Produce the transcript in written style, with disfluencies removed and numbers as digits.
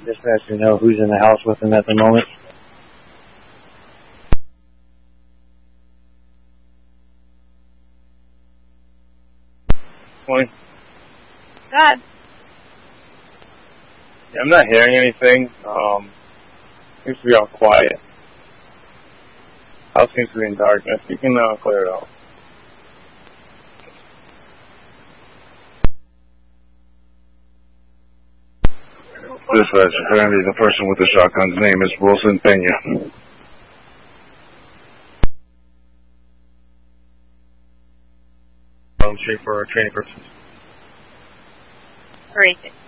Dispatch to know who's in the house with him at the moment. Morning. God. Yeah, I'm not hearing anything. Seems to be all quiet. House seems to be in darkness. You can clear it out. Dispatch, apparently the person with the shotgun's name is Wilson Pena. Street for training purposes. Racing.